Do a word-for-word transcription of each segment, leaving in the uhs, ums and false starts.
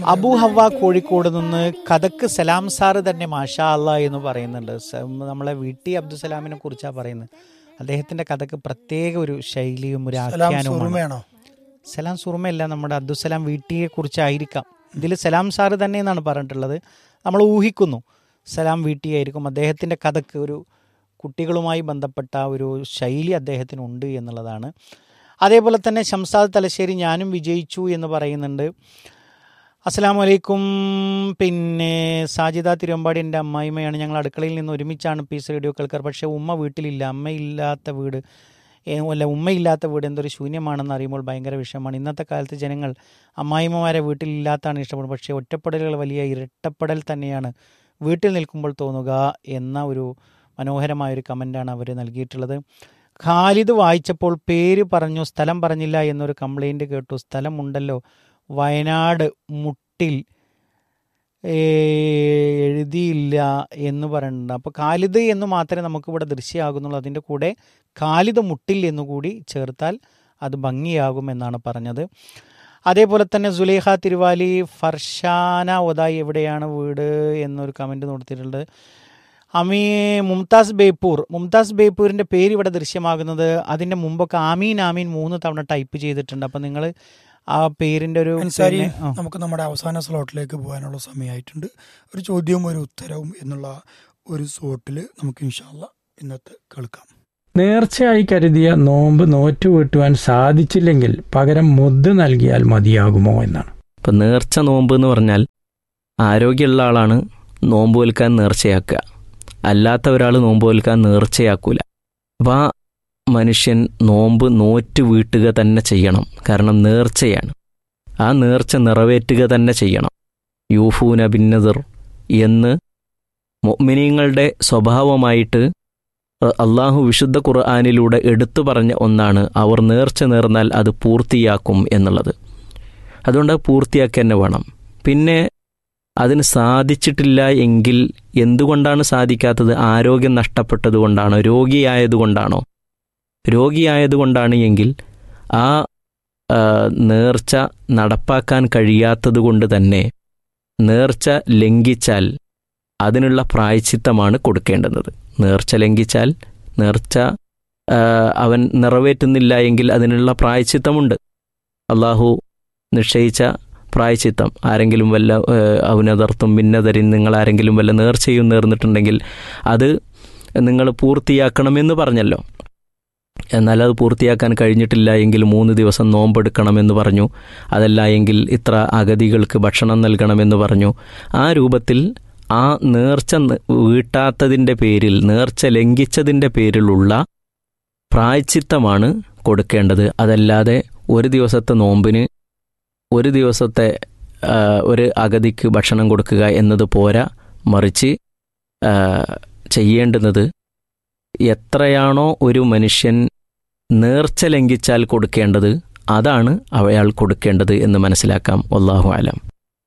അബു ഹവ്വ കോഴിക്കോട് നിന്ന് കഥക്ക് സലാം സാറ് തന്നെ മാഷാ അല്ലാ എന്ന് പറയുന്നുണ്ട്. നമ്മളെ വി ടി അബ്ദുസലാമിനെ കുറിച്ചാണ് പറയുന്നത്. അദ്ദേഹത്തിൻ്റെ കഥക്ക് പ്രത്യേക ഒരു ശൈലിയും ഒരു ആഖ്യാനവുമാണ്. സലാം സുറുമയല്ല, നമ്മുടെ അബ്ദുസലാം വി ടിയെ കുറിച്ചായിരിക്കാം. ഇതിൽ സലാം സാറ് തന്നെ എന്നാണ് പറഞ്ഞിട്ടുള്ളത്. നമ്മൾ ഊഹിക്കുന്നു സലാം വി ടി ആയിരിക്കും. അദ്ദേഹത്തിൻ്റെ കഥക്ക് ഒരു കുട്ടികളുമായി ബന്ധപ്പെട്ട ഒരു ശൈലി അദ്ദേഹത്തിനുണ്ട് എന്നുള്ളതാണ്. അതേപോലെ തന്നെ ഷംസാദ് തലശ്ശേരി ഞാനും വിജയിച്ചു എന്ന് പറയുന്നുണ്ട്. അസ്സലാമു അലൈക്കും. പിന്നെ സാജിദ തിരുവമ്പാടി എൻ്റെ അമ്മായിമ്മയാണ്. ഞങ്ങൾ അടുക്കളയിൽ നിന്ന് ഒരുമിച്ചാണ് പീസ് റേഡിയോ കേൾക്കാർ. പക്ഷേ ഉമ്മ വീട്ടിലില്ല. അമ്മയില്ലാത്ത വീട് അല്ല ഉമ്മയില്ലാത്ത വീട് എന്തൊരു ശൂന്യമാണെന്ന് അറിയുമ്പോൾ ഭയങ്കര വിഷമമാണ്. ഇന്നത്തെ കാലത്ത് ജനങ്ങൾ അമ്മായിമ്മമാരെ വീട്ടിലില്ലാത്താണ് ഇഷ്ടപ്പെടുന്നത്. പക്ഷേ ഒറ്റപ്പെടലുകൾ വലിയ ഇരട്ടപ്പെടൽ തന്നെയാണ് വീട്ടിൽ നിൽക്കുമ്പോൾ തോന്നുക എന്ന ഒരു മനോഹരമായൊരു കമൻ്റാണ് അവർ നൽകിയിട്ടുള്ളത്. ഖാലിദ് വായിച്ചപ്പോൾ പേര് പറഞ്ഞു സ്ഥലം പറഞ്ഞില്ല എന്നൊരു കംപ്ലൈൻറ്റ് കേട്ടു. സ്ഥലമുണ്ടല്ലോ, വയനാട് മുട്ടിൽ എഴുതിയില്ല എന്ന് പറയുന്നുണ്ട്. അപ്പോൾ ഖാലിദ് എന്ന് മാത്രമേ നമുക്കിവിടെ ദൃശ്യമാകുന്നുള്ളൂ. അതിൻ്റെ കൂടെ ഖാലിദ് മുട്ടിൽ എന്നുകൂടി ചേർത്താൽ അത് ഭംഗിയാകും എന്നാണ് പറഞ്ഞത്. അതേപോലെ തന്നെ സുലൈഖ തിരുവാലി ഫർഷാന ഒതായി എവിടെയാണ് വീട് എന്നൊരു കമൻറ്റ് കൊടുത്തിട്ടുണ്ട്. അമീ മുംതാസ് ബേപ്പൂർ മുംതാസ് ബേപ്പൂരിൻ്റെ പേര് ഇവിടെ ദൃശ്യമാകുന്നത്. അതിൻ്റെ മുമ്പൊക്കെ ആമീൻ ആമീൻ മൂന്ന് തവണ ടൈപ്പ് ചെയ്തിട്ടുണ്ട്. അപ്പം നിങ്ങൾ ആ പേരിൻ്റെ ഒരു നമുക്ക് നമ്മുടെ അവസാന സ്ലോട്ടിലേക്ക് പോകാനുള്ള സമയമായിട്ടുണ്ട്. ഒരു ചോദ്യവും ഒരു ഉത്തരവും എന്നുള്ള ഒരു സ്ലോട്ടിൽ നമുക്ക് ഇൻഷാ അല്ലാഹ് ഇന്നത്തെ കേൾക്കാം. നേർച്ചയായി കരുതിയ നോമ്പ് നോറ്റു വീട്ടുവാൻ സാധിച്ചില്ലെങ്കിൽ പകരം മുദ്ദ് നൽകിയാൽ മതിയാകുമോ എന്നാണ്. ഇപ്പം നേർച്ച നോമ്പ് എന്ന് പറഞ്ഞാൽ ആരോഗ്യമുള്ള ആളാണ് നോമ്പ് വിൽക്കാൻ നേർച്ചയാക്കുക, അല്ലാത്ത ഒരാൾ നോമ്പ് വിൽക്കാൻ നേർച്ചയാക്കൂല. അപ്പം ആ മനുഷ്യൻ നോമ്പ് നോറ്റ് വീട്ടുക തന്നെ ചെയ്യണം. കാരണം നേർച്ചയാണ്. ആ നേർച്ച നിറവേറ്റുക തന്നെ ചെയ്യണം. യൂഫൂന ബിന്നദർ എന്ന് മുഅ്മിനീങ്ങളുടെ സ്വഭാവമായിട്ട് അള്ളാഹു വിശുദ്ധ ഖുർആനിലൂടെ എടുത്തു പറഞ്ഞ ഒന്നാണ്. അവർ നേർച്ച നേർന്നാൽ അത് പൂർത്തിയാക്കും എന്നുള്ളത്. അതുകൊണ്ട് പൂർത്തിയാക്കുക തന്നെ വേണം. പിന്നെ അതിന് സാധിച്ചിട്ടില്ല എങ്കിൽ എന്തുകൊണ്ടാണ് സാധിക്കാത്തത്? ആരോഗ്യം നഷ്ടപ്പെട്ടത് കൊണ്ടാണോ? രോഗിയായതുകൊണ്ടാണോ? രോഗിയായതുകൊണ്ടാണ് എങ്കിൽ ആ നേർച്ച നടപ്പാക്കാൻ കഴിയാത്തത് കൊണ്ട് തന്നെ നേർച്ച ലംഘിച്ചാൽ അതിനുള്ള പ്രായശ്ചിത്തമാണ് കൊടുക്കേണ്ടുന്നത്. നേർച്ച ലംഘിച്ചാൽ നേർച്ച അവൻ നിറവേറ്റുന്നില്ല എങ്കിൽ അതിനുള്ള പ്രായശ്ചിത്തമുണ്ട്. അള്ളാഹു നിശ്ചയിച്ച പ്രായശ്ചിത്തം. ആരെങ്കിലും വല്ല ഔനദർത്തും ഭിന്നതരിൻ, നിങ്ങൾ ആരെങ്കിലും വല്ല നേർച്ചയും നേർന്നിട്ടുണ്ടെങ്കിൽ അത് നിങ്ങൾ പൂർത്തിയാക്കണമെന്ന് പറഞ്ഞല്ലോ. എന്നാൽ അത് പൂർത്തിയാക്കാൻ കഴിഞ്ഞിട്ടില്ല എങ്കിൽ മൂന്ന് ദിവസം നോമ്പെടുക്കണമെന്ന് പറഞ്ഞു. അതല്ല എങ്കിൽ ഇത്ര അഗതികൾക്ക് ഭക്ഷണം നൽകണമെന്ന് പറഞ്ഞു. ആ രൂപത്തിൽ ആ നേർച്ച വീട്ടാത്തതിൻ്റെ പേരിൽ, നേർച്ച ലംഘിച്ചതിൻ്റെ പേരിലുള്ള പ്രായശ്ചിത്തമാണ് കൊടുക്കേണ്ടത്. അതല്ലാതെ ഒരു ദിവസത്തെ നോമ്പിന് ഒരു ദിവസത്തെ ഒരു അഗതിക്ക് ഭക്ഷണം കൊടുക്കുക എന്നത് പോരാ. മറിച്ച് ചെയ്യേണ്ടുന്നത് എത്രയാണോ ഒരു മനുഷ്യൻ നേർച്ച ലംഘിച്ചാൽ കൊടുക്കേണ്ടത് അതാണ് അയാൾ കൊടുക്കേണ്ടത് എന്ന് മനസ്സിലാക്കാം. വല്ലാഹു അലം.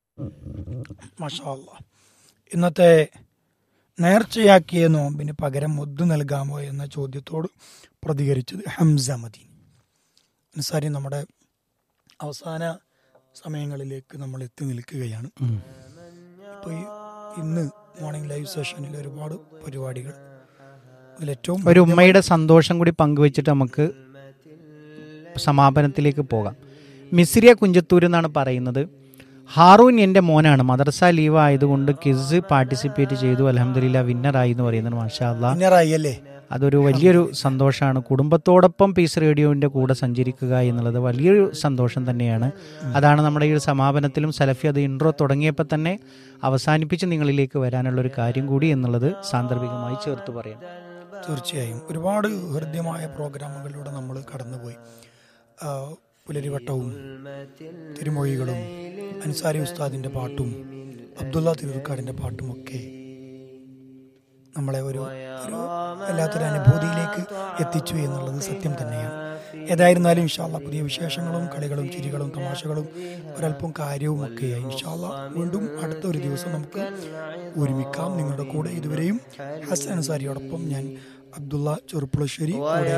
മാഷാ അല്ലാഹ്. ഇന്നത്തെ നേർച്ചയാക്കിയ നോമ്പിന് പകരം മുദ്ദ് നൽകാമോ എന്ന ചോദ്യത്തോട് പ്രതികരിച്ചത് ഹംസ മദീനി. അനുസാരി, നമ്മുടെ അവസാന സമയങ്ങളിലേക്ക് നമ്മൾ എത്തി നിൽക്കുകയാണ്. ഇപ്പോൾ ഇന്ന് മോർണിംഗ് ലൈവ് സെഷനിൽ ഒരുപാട് പരിപാടികൾ, അതിലേറ്റവും ഒരു ഉമ്മയുടെ സന്തോഷം കൂടി പങ്കുവെച്ചിട്ട് നമുക്ക് സമാപനത്തിലേക്ക് പോകാം. മിസ്രിയ കുഞ്ചത്തൂർ എന്നാണ് പറയുന്നത്. ഹാറൂൻ എൻ്റെ മോനാണ്. മദ്രസ ലീവ് ആയതുകൊണ്ട് ക്വിസ് പാർട്ടിസിപ്പേറ്റ് ചെയ്തു. അൽഹംദുലില്ലാ വിന്നറായി എന്ന് പറയുന്നത്. മാഷാ അല്ലാഹ്, വിന്നറായി അല്ലേ? അതൊരു വലിയൊരു സന്തോഷമാണ്. കുടുംബത്തോടൊപ്പം പീസ് റേഡിയോൻ്റെ കൂടെ സഞ്ചരിക്കുക എന്നുള്ളത് വലിയൊരു സന്തോഷം തന്നെയാണ്. അതാണ് നമ്മുടെ ഈ സമാപനത്തിലും സലഫി അത് ഇൻട്രോ തുടങ്ങിയപ്പോൾ തന്നെ അവസാനിപ്പിച്ച് നിങ്ങളിലേക്ക് വരാനുള്ളൊരു കാര്യം കൂടി എന്നുള്ളത് സാന്ദർഭികമായി ചേർത്ത് പറയാം. തീർച്ചയായും ഒരുപാട് ഹൃദ്യമായ പ്രോഗ്രാമുകളിലൂടെ നമ്മൾ കടന്നുപോയി. പുലരിവട്ടവും തിരുമൊഴികളും അൻസാരി ഉസ്താദിൻ്റെ പാട്ടും അബ്ദുള്ള തിരൂർക്കാടിൻ്റെ പാട്ടുമൊക്കെ നമ്മളെ ഒരു ഒരു വല്ലാത്തൊരു അനുഭൂതിയിലേക്ക് എത്തിച്ചു എന്നുള്ളത് സത്യം തന്നെയാണ്. ഏതായിരുന്നാലും ഇൻഷാ അല്ലാഹ് പുതിയ വിശേഷങ്ങളും കളികളും ചിരികളും തമാശകളും ഒരല്പം കാര്യവും ഒക്കെയായി ഇൻഷാ അല്ലാഹ് വീണ്ടും അടുത്ത ഒരു ദിവസം നമുക്ക് ഒരുമിക്കാം. നിങ്ങളുടെ കൂടെ ഇതുവരെയും ഹസൻ അൻസാരിയോടൊപ്പം ഞാൻ അബ്ദുള്ള ചെറുപ്പുളശ്ശേരി കൂടെ